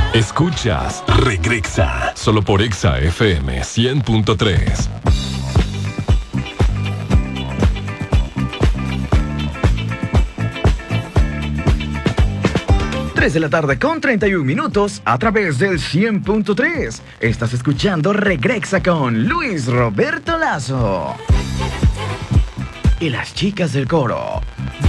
Escuchas Regrexa, solo por Exa FM 100.3. 3 de la tarde con 31 minutos a través del 100.3. Estás escuchando Regrexa con Luis Roberto Lazo y las chicas del coro.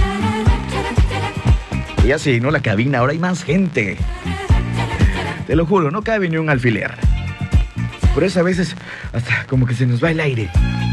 Y así, ¿no? La cabina, ahora hay más gente. Te lo juro, no cabe ni un alfiler. Por eso a veces hasta como que se nos va el aire.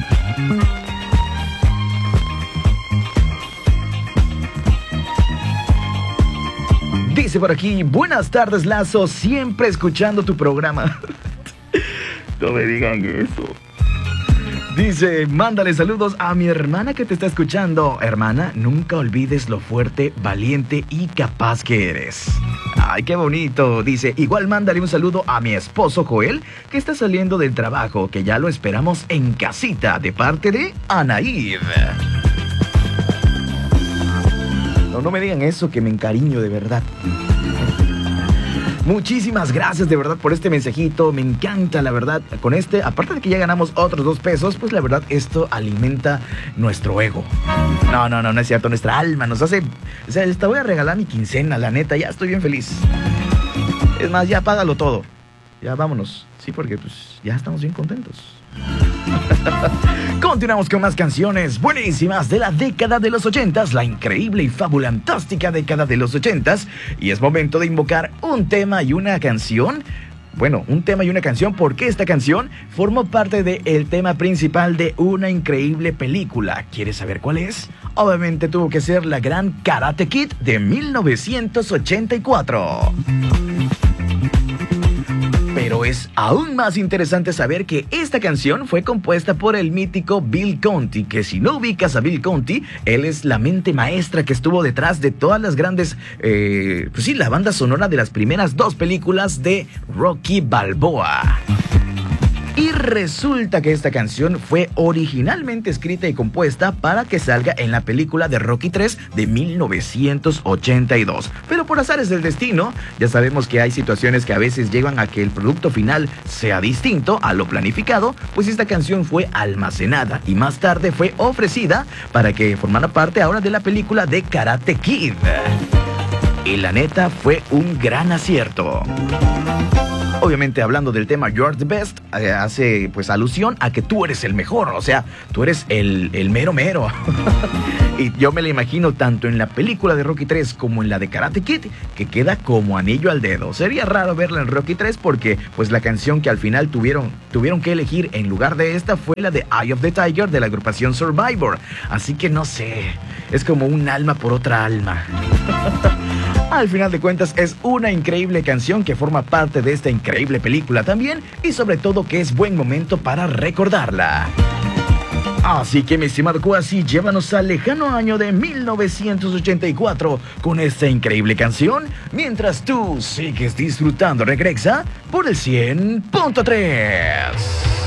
Dice por aquí, buenas tardes Lazo, siempre escuchando tu programa. No me digan eso. Dice, mándale saludos a mi hermana que te está escuchando. Hermana, nunca olvides lo fuerte, valiente y capaz que eres. Ay, qué bonito. Dice, igual mándale un saludo a mi esposo Joel, que está saliendo del trabajo, que ya lo esperamos en casita, de parte de Anaíd. No me digan eso, que me encariño de verdad. Muchísimas gracias de verdad por este mensajito. Me encanta, la verdad. Con este, aparte de que ya ganamos otros 2 pesos, pues la verdad esto alimenta nuestro ego. No es cierto. Nuestra alma nos hace... O sea, te voy a regalar mi quincena, la neta. Ya estoy bien feliz. Es más, ya págalo todo. Ya vámonos. Sí, porque pues ya estamos bien contentos. Continuamos con más canciones buenísimas de la década de los 80s, la increíble y fabulantástica década de los 80s, y es momento de invocar un tema y una canción. Bueno, un tema y una canción porque esta canción formó parte del tema principal de una increíble película. ¿Quieres saber cuál es? Obviamente tuvo que ser la gran Karate Kid de 1984. Pero es aún más interesante saber que esta canción fue compuesta por el mítico Bill Conti, que si no ubicas a Bill Conti, él es la mente maestra que estuvo detrás de todas las grandes, pues sí, la banda sonora de las primeras 2 películas de Rocky Balboa. Y resulta que esta canción fue originalmente escrita y compuesta para que salga en la película de Rocky 3 de 1982. Pero por azares del destino, ya sabemos que hay situaciones que a veces llevan a que el producto final sea distinto a lo planificado, pues esta canción fue almacenada y más tarde fue ofrecida para que formara parte ahora de la película de Karate Kid. Y la neta fue un gran acierto. Obviamente hablando del tema You're the Best, hace pues alusión a que tú eres el mejor, o sea, tú eres el mero mero. Y yo me la imagino tanto en la película de Rocky 3 como en la de Karate Kid, que queda como anillo al dedo. Sería raro verla en Rocky 3 porque pues la canción que al final tuvieron que elegir en lugar de esta fue la de Eye of the Tiger de la agrupación Survivor. Así que no sé, es como un alma por otra alma. Al final de cuentas es una increíble canción que forma parte de esta increíble película también, y sobre todo que es buen momento para recordarla. Así que mi estimado Kwasi, llévanos al lejano año de 1984 con esta increíble canción, mientras tú sigues disfrutando Regrexa por el 100.3.